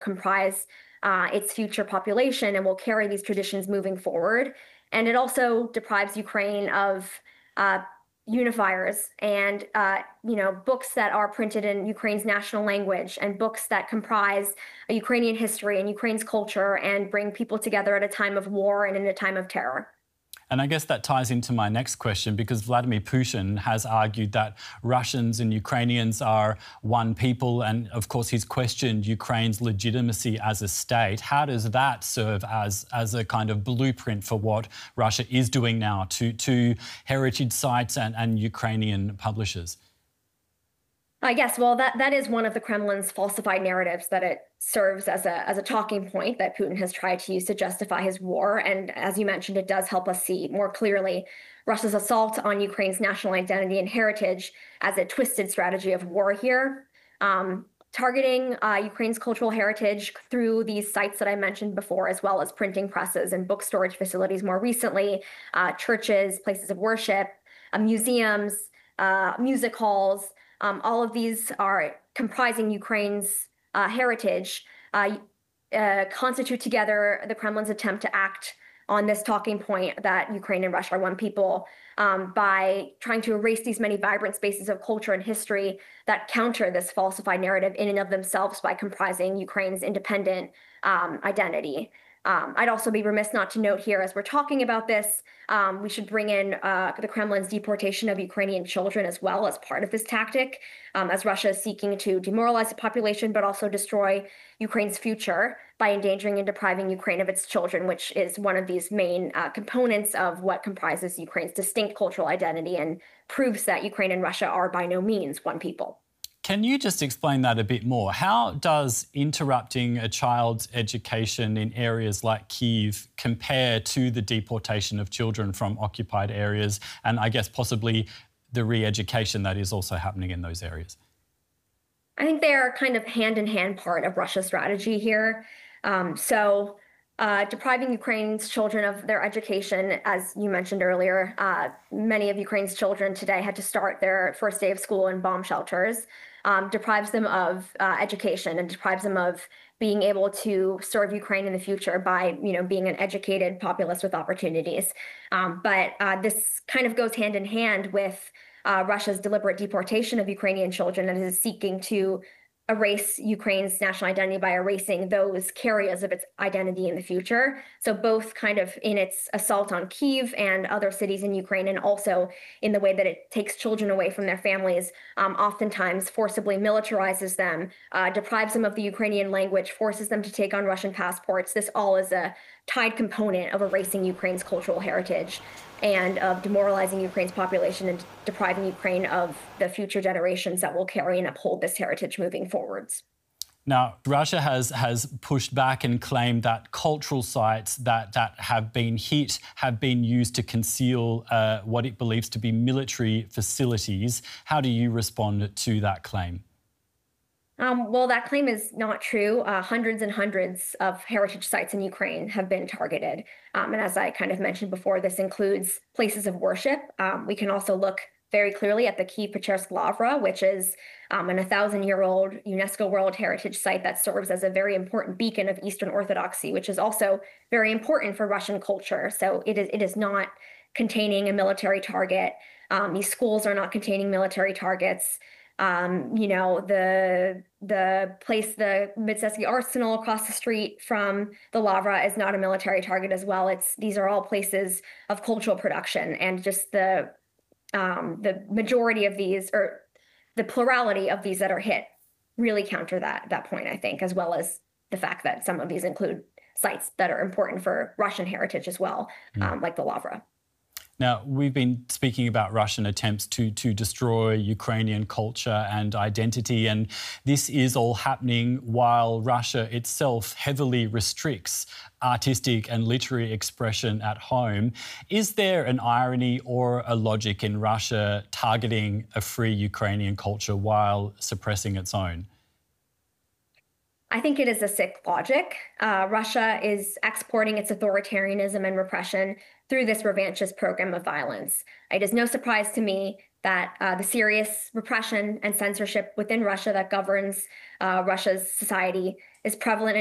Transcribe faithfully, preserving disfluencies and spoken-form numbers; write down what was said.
comprise uh, its future population and will carry these traditions moving forward. And it also deprives Ukraine of uh, unifiers and uh, you know books that are printed in Ukraine's national language and books that comprise a Ukrainian history and Ukraine's culture and bring people together at a time of war and in a time of terror. And I guess that ties into my next question, because Vladimir Putin has argued that Russians and Ukrainians are one people. And of course, he's questioned Ukraine's legitimacy as a state. How does that serve as, as a kind of blueprint for what Russia is doing now to, to heritage sites and, and Ukrainian publishers? I guess, well, that, that is one of the Kremlin's falsified narratives that it serves as a, as a talking point that Putin has tried to use to justify his war. And as you mentioned, it does help us see more clearly Russia's assault on Ukraine's national identity and heritage as a twisted strategy of war here, um, targeting uh, Ukraine's cultural heritage through these sites that I mentioned before, as well as printing presses and book storage facilities more recently, uh, churches, places of worship, uh, museums, uh, music halls. Um, all of these are comprising Ukraine's uh, heritage, uh, uh, constitute together the Kremlin's attempt to act on this talking point that Ukraine and Russia are one people um, by trying to erase these many vibrant spaces of culture and history that counter this falsified narrative in and of themselves by comprising Ukraine's independent um, identity. Um, I'd also be remiss not to note here, as we're talking about this, um, we should bring in uh, the Kremlin's deportation of Ukrainian children as well as part of this tactic, um, as Russia is seeking to demoralize the population, but also destroy Ukraine's future by endangering and depriving Ukraine of its children, which is one of these main uh, components of what comprises Ukraine's distinct cultural identity and proves that Ukraine and Russia are by no means one people. Can you just explain that a bit more? How does interrupting a child's education in areas like Kyiv compare to the deportation of children from occupied areas and I guess possibly the re-education that is also happening in those areas? I think they are kind of hand-in-hand part of Russia's strategy here. Um, so uh, depriving Ukraine's children of their education, as you mentioned earlier, uh, many of Ukraine's children today had to start their first day of school in bomb shelters. Um, deprives them of uh, education and deprives them of being able to serve Ukraine in the future by, you know, being an educated populace with opportunities. Um, but uh, this kind of goes hand in hand with uh, Russia's deliberate deportation of Ukrainian children and is seeking to erase Ukraine's national identity by erasing those carriers of its identity in the future. So both kind of in its assault on Kyiv and other cities in Ukraine, and also in the way that it takes children away from their families, um, oftentimes forcibly militarizes them, uh, deprives them of the Ukrainian language, forces them to take on Russian passports. This all is a tied component of erasing Ukraine's cultural heritage and of demoralizing Ukraine's population and depriving Ukraine of the future generations that will carry and uphold this heritage moving forwards. Now, Russia has has pushed back and claimed that cultural sites that, that have been hit have been used to conceal uh, what it believes to be military facilities. How do you respond to that claim? Um, well, that claim is not true. Uh, hundreds and hundreds of heritage sites in Ukraine have been targeted. Um, and as I kind of mentioned before, this includes places of worship. Um, we can also look very clearly at the Kyiv-Pechersk Lavra, which is um, an one thousand year old UNESCO World Heritage Site that serves as a very important beacon of Eastern Orthodoxy, which is also very important for Russian culture. So it is, it is not containing a military target. Um, these schools are not containing military targets. Um, you know, the the place, the Medzhetsky Arsenal across the street from the Lavra is not a military target as well. It's these are all places of cultural production, and just the um, the majority of these, or the plurality of these that are hit, really counter that that point, I think, as well as the fact that some of these include sites that are important for Russian heritage as well, mm. um, like the Lavra. Now, we've been speaking about Russian attempts to, to destroy Ukrainian culture and identity, and this is all happening while Russia itself heavily restricts artistic and literary expression at home. Is there an irony or a logic in Russia targeting a free Ukrainian culture while suppressing its own? I think it is a sick logic. Uh, Russia is exporting its authoritarianism and repression through this revanchist program of violence. It is no surprise to me that uh, the serious repression and censorship within Russia that governs uh, Russia's society is prevalent